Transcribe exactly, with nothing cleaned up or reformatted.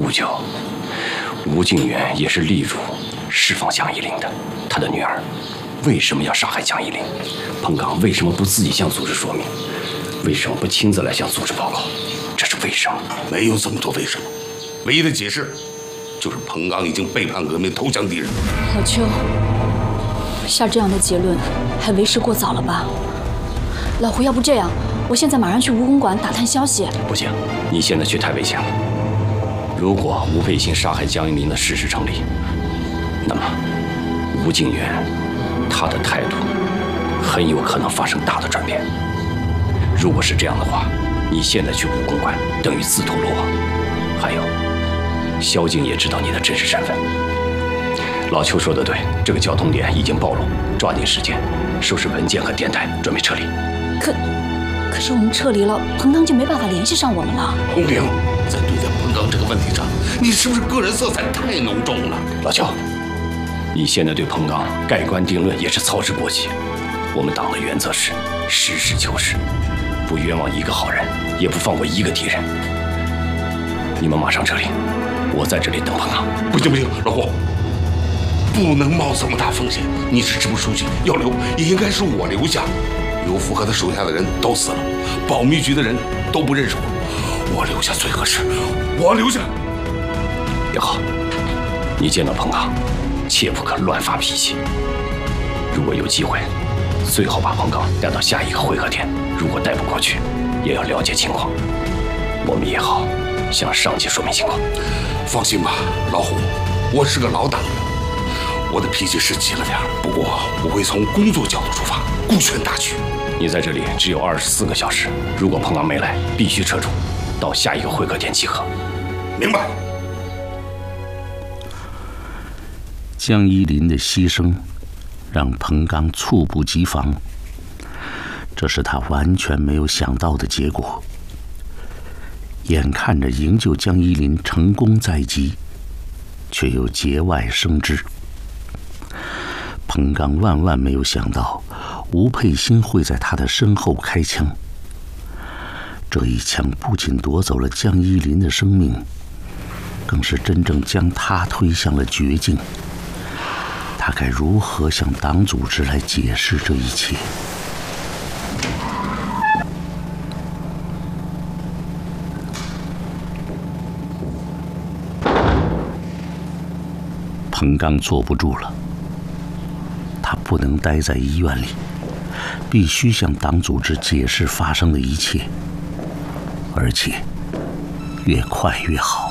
不久，吴敬远也是力主释放江一林的。他的女儿为什么要杀害江一林？彭刚为什么不自己向组织说明？为什么不亲自来向组织报告？这是为什么？ 没有这么多为什么，唯一的解释就是彭刚已经背叛革命，投降敌人。 老邱，下这样的结论还为时过早了吧？老胡，要不这样，我现在马上去吴公馆打探消息。 不行，你现在去太危险了。如果吴佩信杀害江一林的事实成立，那么吴敬远他的态度很有可能发生大的转变。如果是这样的话，你现在去吴公馆等于自投罗网。还有，萧静也知道你的真实身份。老邱说的对，这个交通点已经暴露，抓紧时间收拾文件和电台，准备撤离。 可，可是我们撤离了，彭刚就没办法联系上我们了。 洪玲，在对待彭刚这个问题上，你是不是个人色彩太浓重了？ 老邱，你现在对彭刚盖棺定论也是操之过急。我们党的原则是实事求是，不冤枉一个好人，也不放过一个敌人。你们马上撤离，我在这里等彭刚。 不行不行，老胡，不能冒这么大风险。你是支部书记，要留也应该是我留下。刘福和他手下的人都死了，保密局的人都不认识我，我留下最合适。我留下。 刘浩，你见到彭刚，切不可乱发脾气。如果有机会，最好把彭刚带到下一个会合点。如果带不过去，也要了解情况。我们也好向上级说明情况。 放心吧，老虎，我是个老党员，我的脾气是急了点，不过我会从工作角度出发，顾全大局。 你在这里只有二十四个小时，如果彭刚没来，必须撤出，到下一个会合点集合。 明白。 江一林的牺牲让彭刚猝不及防，这是他完全没有想到的结果。眼看着营救江一林成功在即，却又节外生枝。彭刚万万没有想到吴佩欣会在他的身后开枪，这一枪不仅夺走了江一林的生命，更是真正将他推向了绝境。他该如何向党组织来解释这一切？彭刚坐不住了，他不能待在医院里，必须向党组织解释发生的一切，而且越快越好。